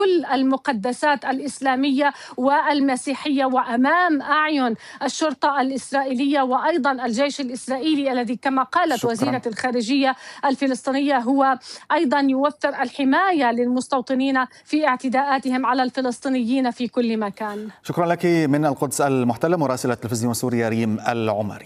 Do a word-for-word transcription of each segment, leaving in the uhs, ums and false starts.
كل المقدسات الإسلامية والمسيحية وأمام أعين الشرطة الإسرائيلية وأيضا الجيش الإسرائيلي الذي كما قالت شكرا. وزيرة الخارجية الفلسطينية هو أيضا يوفر الحماية للمستوطنين في اعتداءاتهم على الفلسطينيين في كل مكان. شكرا لك من القدس المحتلة مراسلة تلفزيون سوريا ريم العمري.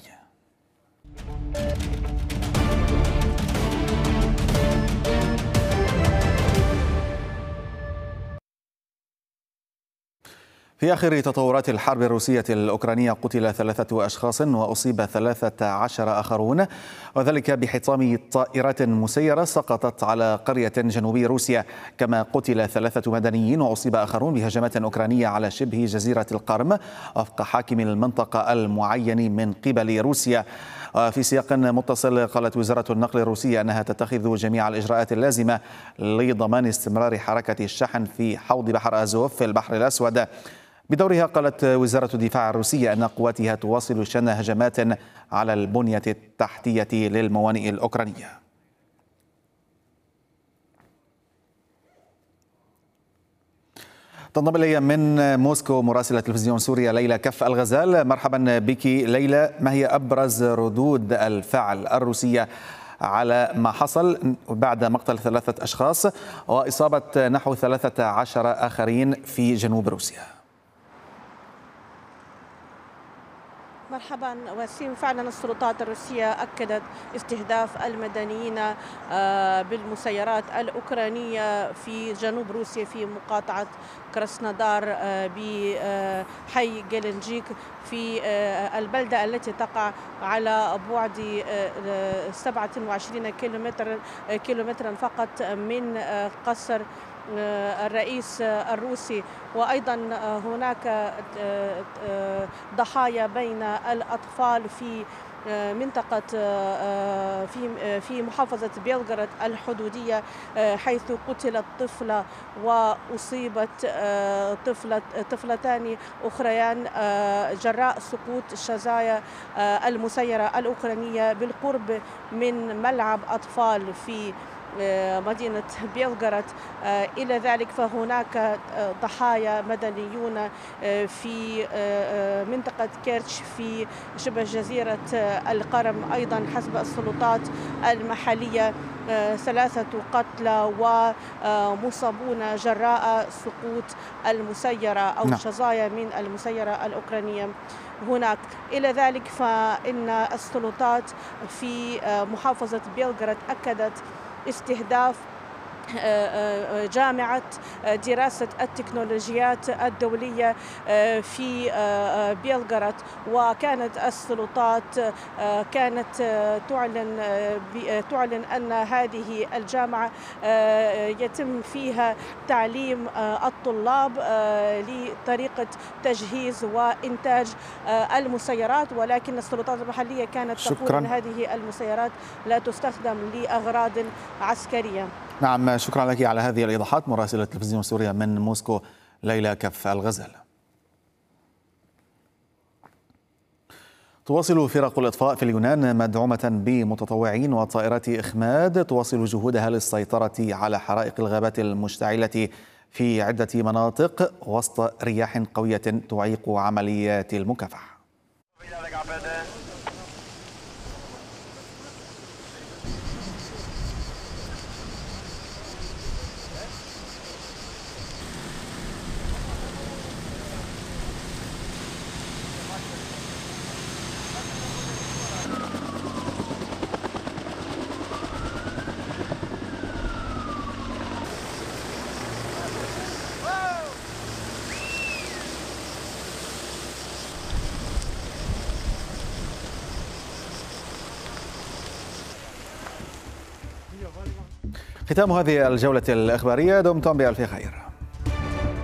في آخر تطورات الحرب الروسية الأوكرانية قتل ثلاثة أشخاص وأصيب ثلاثة عشر آخرون، وذلك بحطام طائرات مسيرة سقطت على قرية جنوبي روسيا، كما قتل ثلاثة مدنيين وأصيب آخرون بهجمات أوكرانية على شبه جزيرة القرم وفق حاكم المنطقة المعين من قبل روسيا. في سياق متصل قالت وزارة النقل الروسية أنها تتخذ جميع الإجراءات اللازمة لضمان استمرار حركة الشحن في حوض بحر أزوف في البحر الأسود. بدورها قالت وزارة الدفاع الروسية أن قواتها تواصل شن هجمات على البنية التحتية للموانئ الأوكرانية. تنضم إلي من موسكو مراسلة تلفزيون سوريا ليلى كف الغزال. مرحبا بك ليلى، ما هي أبرز ردود الفعل الروسية على ما حصل بعد مقتل ثلاثة أشخاص وإصابة نحو ثلاثة عشر آخرين في جنوب روسيا؟ مرحبا وسيم، فعلا السلطات الروسية أكدت استهداف المدنيين بالمسيرات الأوكرانية في جنوب روسيا في مقاطعة كراسنودار بحي جيلنجيك في البلدة التي تقع على بعد سبعة وعشرين كيلومترا كيلومترا فقط من قصر الرئيس الروسي. وأيضا هناك ضحايا بين الأطفال في منطقة في في محافظة بيلغراد الحدودية، حيث قتلت طفلة وأصيبت طفلة طفلتان أخريان جراء سقوط شظايا المسيرة الأوكرانية بالقرب من ملعب أطفال في مدينة بيلغراد. إلى ذلك فهناك ضحايا مدنيون في منطقة كيرتش في شبه جزيرة القرم أيضا حسب السلطات المحلية، ثلاثة قتلى ومصابون جراء سقوط المسيرة أو نعم. شظايا من المسيرة الأوكرانية هناك. إلى ذلك فإن السلطات في محافظة بيلغراد أكدت استهداف جامعة دراسة التكنولوجيات الدولية في بيلغراد، وكانت السلطات كانت تعلن تعلن أن هذه الجامعة يتم فيها تعليم الطلاب لطريقة تجهيز وإنتاج المسيرات، ولكن السلطات المحلية كانت تقول أن هذه المسيرات لا تستخدم لأغراض عسكرية. نعم، شكرا لك على هذه الإيضاحات مراسلة تلفزيون سوريا من موسكو ليلى كف الغزال. تواصل فرق الإطفاء في اليونان مدعومة بمتطوعين وطائرات إخماد تواصل جهودها للسيطرة على حرائق الغابات المشتعلة في عدة مناطق وسط رياح قوية تعيق عمليات المكافحة. ختام هذه الجولة الإخبارية، دمتم بألف خير.